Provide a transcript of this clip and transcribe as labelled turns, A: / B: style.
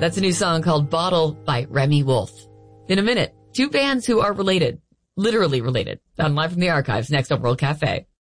A: That's a new song called Bottle by Remy Wolf. In a minute, two bands who are related, literally related, on Live from the Archives next on World Cafe.